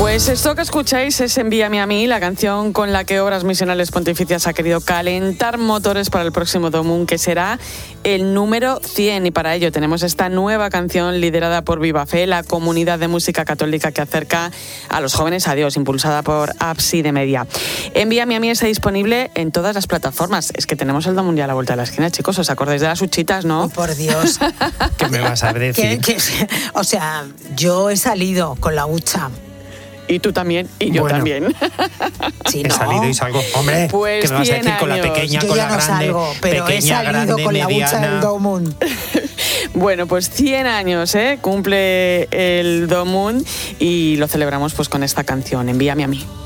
Pues esto que escucháis es Envíame a mí, la canción con la que Obras Misionales Pontificias ha querido calentar motores para el próximo Domum, que será el número 100. Y para ello tenemos esta nueva canción liderada por Viva Fe, la comunidad de música católica que acerca a los jóvenes a Dios, impulsada por Ábside Media. Envíame a mí está disponible en todas las plataformas. Es que tenemos el Domum ya a la vuelta de la esquina, chicos. ¿Os acordáis de las huchitas, no? Oh, por Dios. ¿Qué me vas a decir? O sea, yo he salido con la hucha. Y tú también, y yo también. Sí, he salido y salgo. Hombre, pues ¿qué me vas a decir con la pequeña, yo con ya la no grande? Salgo, pero pequeña, he salido grande, con mediana. la hucha del Domum. Bueno, pues 100 años, cumple el Domum y lo celebramos pues con esta canción, Envíame a mí.